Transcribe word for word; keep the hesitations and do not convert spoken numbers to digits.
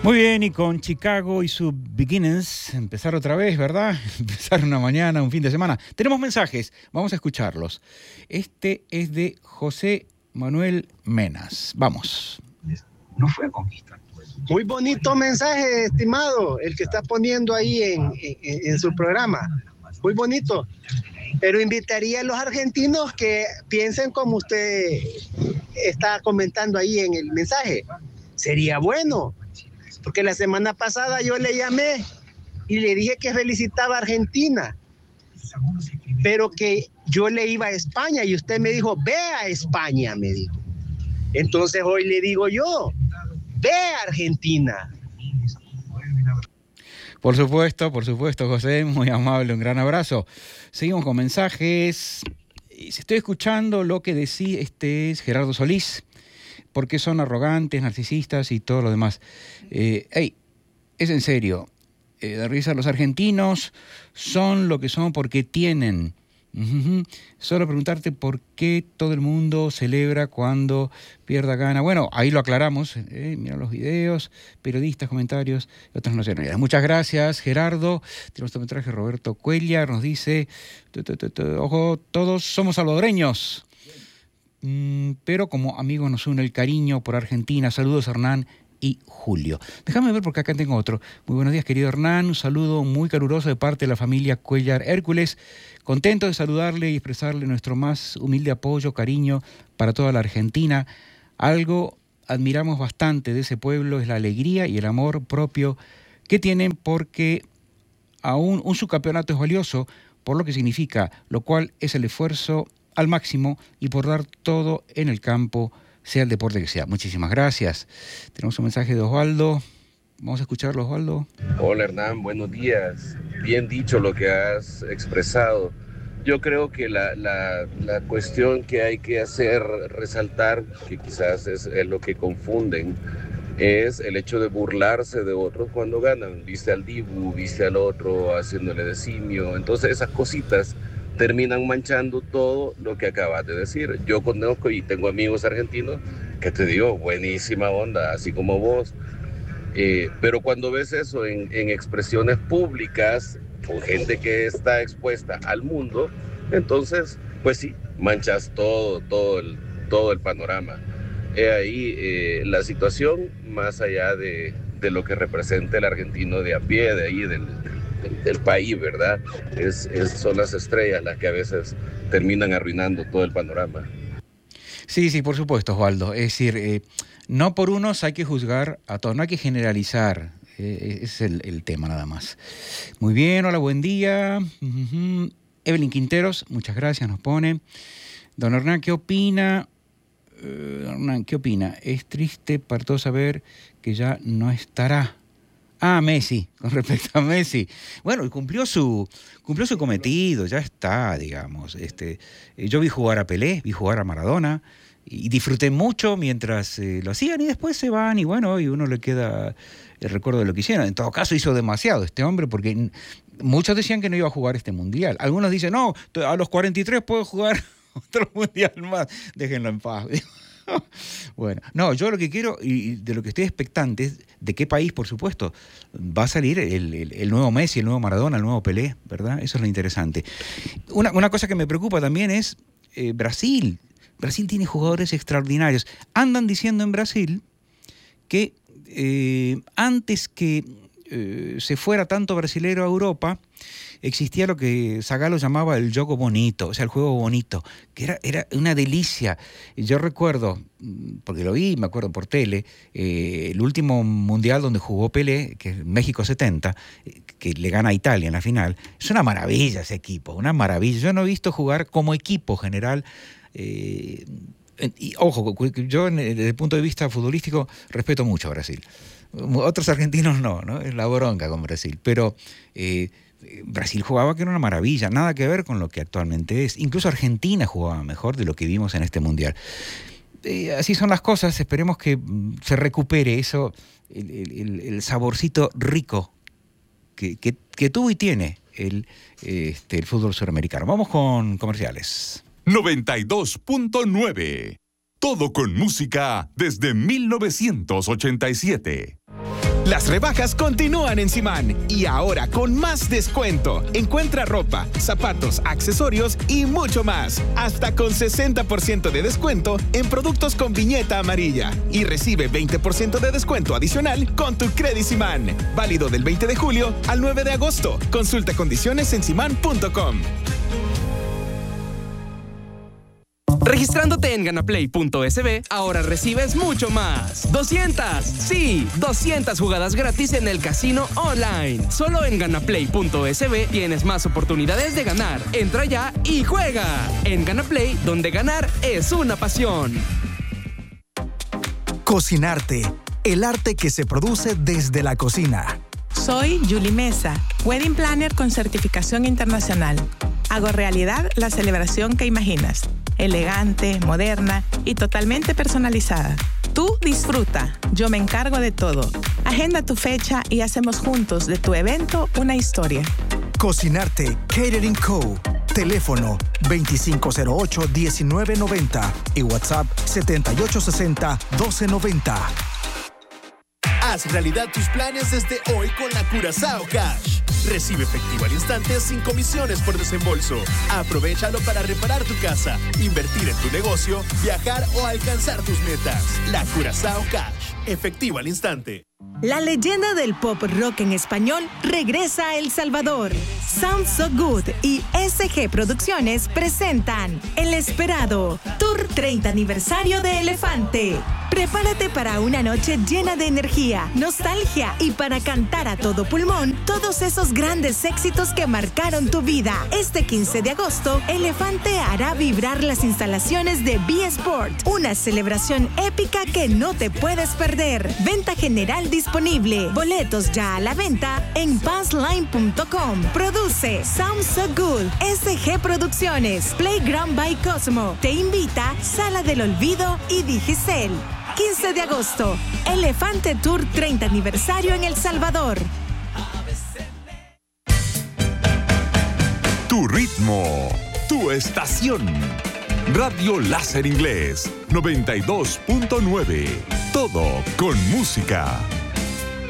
Muy bien, y con Chicago y su Beginnings, empezar otra vez, ¿verdad? Empezar una mañana, un fin de semana. Tenemos mensajes, vamos a escucharlos. Este es de José Manuel Menas. Vamos. No fue a conquistar. Muy bonito mensaje, estimado, el que está poniendo ahí en, en, en su programa. Muy bonito. Pero invitaría a los argentinos que piensen como usted está comentando ahí en el mensaje. Sería bueno. Porque la semana pasada yo le llamé y le dije que felicitaba a Argentina, pero que yo le iba a España y usted me dijo, ve a España, me dijo. Entonces hoy le digo yo, ve a Argentina. Por supuesto, por supuesto, José, muy amable, un gran abrazo. Seguimos con mensajes. Estoy escuchando lo que decía, este es Gerardo Solís. Porque son arrogantes, narcisistas y todo lo demás. Eh, hey, es en serio. Eh, de risa, los argentinos son lo que son porque tienen. Uh-huh. Solo preguntarte por qué todo el mundo celebra cuando pierda gana. Bueno, ahí lo aclaramos. Eh, mira los videos, periodistas, comentarios y otras nacionalidades. Muchas gracias, Gerardo. Tenemos este mensaje. Roberto Cuellar nos dice, ojo, todos somos salvadoreños. Pero como amigos nos une el cariño por Argentina. Saludos, Hernán y Julio. Déjame ver porque acá tengo otro. Muy buenos días, querido Hernán. Un saludo muy caluroso de parte de la familia Cuellar Hércules. Contento de saludarle y expresarle nuestro más humilde apoyo, cariño para toda la Argentina. Algo admiramos bastante de ese pueblo es la alegría y el amor propio que tienen, porque aún un subcampeonato es valioso por lo que significa, lo cual es el esfuerzo al máximo y por dar todo en el campo, sea el deporte que sea. Muchísimas gracias. Tenemos un mensaje de Osvaldo. Vamos a escucharlo, Osvaldo. Hola, Hernán, buenos días. Bien dicho lo que has expresado. Yo creo que la, la, la cuestión que hay que hacer, resaltar, que quizás es, es lo que confunden, es el hecho de burlarse de otros cuando ganan. Viste al Dibu, viste al otro haciéndole de simio. Entonces esas cositas terminan manchando todo lo que acabas de decir. Yo conozco y tengo amigos argentinos que te digo, buenísima onda, así como vos. Eh, pero cuando ves eso en, en expresiones públicas, con gente que está expuesta al mundo, entonces, pues sí, manchas todo, todo el, todo el panorama. He ahí eh, la situación, más allá de, de lo que representa el argentino de a pie, de ahí, del, del, del país, ¿verdad? Es, es, son las estrellas las que a veces terminan arruinando todo el panorama. Sí, sí, por supuesto, Osvaldo. Es decir, eh, no por unos hay que juzgar a todos, no hay que generalizar. Eh, ese es el, el tema nada más. Muy bien, hola, buen día. Uh-huh. Evelyn Quinteros, muchas gracias, nos pone. Don Hernán, ¿qué opina? Uh, Hernán, ¿qué opina? Es triste para todos saber que ya no estará. Ah, Messi, con respecto a Messi. Bueno, y cumplió su, cumplió su cometido, ya está, digamos. Este, yo vi jugar a Pelé, vi jugar a Maradona, y disfruté mucho mientras eh, lo hacían, y después se van, y bueno, y uno le queda el recuerdo de lo que hicieron. En todo caso, hizo demasiado este hombre, porque muchos decían que no iba a jugar este mundial. Algunos dicen, no, a los cuarenta y tres puede jugar otro mundial más. Déjenlo en paz. Bueno, no, yo lo que quiero y de lo que estoy expectante es de qué país, por supuesto, va a salir el, el, el nuevo Messi, el nuevo Maradona, el nuevo Pelé, ¿verdad? Eso es lo interesante. Una, una cosa que me preocupa también es eh, Brasil. Brasil tiene jugadores extraordinarios. Andan diciendo en Brasil que eh, antes que eh, se fuera tanto brasilero a Europa, existía lo que Zagallo llamaba el juego bonito, o sea, el juego bonito, que era, era una delicia. Yo recuerdo, porque lo vi, me acuerdo por tele, eh, el último mundial donde jugó Pelé, que es México setenta, que le gana a Italia en la final. Es una maravilla ese equipo, una maravilla. Yo no he visto jugar como equipo general. Eh, y ojo, yo desde el punto de vista futbolístico respeto mucho a Brasil. Otros argentinos no, ¿no? Es la bronca con Brasil, pero eh, Brasil jugaba que era una maravilla, nada que ver con lo que actualmente es. Incluso Argentina jugaba mejor de lo que vimos en este mundial. Eh, así son las cosas, esperemos que se recupere eso, el, el, el saborcito rico que, que, que tuvo y tiene el, este, el fútbol suramericano. Vamos con comerciales. noventa y dos punto nueve. Todo con música desde mil novecientos ochenta y siete. Las rebajas continúan en Simán y ahora con más descuento. Encuentra ropa, zapatos, accesorios y mucho más. Hasta con sesenta por ciento de descuento en productos con viñeta amarilla. Y recibe veinte por ciento de descuento adicional con tu Credit Simán. Válido del veinte de julio al nueve de agosto. Consulta condiciones en simán punto com. Registrándote en ganaplay punto es be, ahora recibes mucho más. doscientas, sí, doscientas jugadas gratis en el casino online. Solo en ganaplay punto es be tienes más oportunidades de ganar. Entra ya y juega. En Ganaplay, donde ganar es una pasión. Cocinarte, el arte que se produce desde la cocina. Soy Julie Mesa, Wedding Planner con certificación internacional. Hago realidad la celebración que imaginas. Elegante, moderna y totalmente personalizada. Tú disfruta, yo me encargo de todo. Agenda tu fecha y hacemos juntos de tu evento una historia. Cocinarte Catering Co. Teléfono veinticinco cero ocho, diecinueve noventa y WhatsApp setenta y ocho sesenta, doce noventa. Haz realidad tus planes desde hoy con la Curazao Cash. Recibe efectivo al instante sin comisiones por desembolso. Aprovéchalo para reparar tu casa, invertir en tu negocio, viajar o alcanzar tus metas. La Curazao Cash. Efectivo al instante. La leyenda del pop rock en español regresa a El Salvador. Sound So Good y S G Producciones presentan el esperado Tour treinta Aniversario de Elefante. Prepárate para una noche llena de energía, nostalgia y para cantar a todo pulmón todos esos grandes éxitos que marcaron tu vida. Este quince de agosto, Elefante hará vibrar las instalaciones de B Sport, una celebración épica que no te puedes perder. Venta general disponible. Boletos ya a la venta en passline punto com. Produce Sound So Good, S G Producciones, Playground by Cosmo. Te invita Sala del Olvido y Digicel. quince de agosto, Elefante Tour treinta Aniversario en El Salvador. Tu ritmo, tu estación. Radio Láser Inglés noventa y dos punto nueve. Todo con música.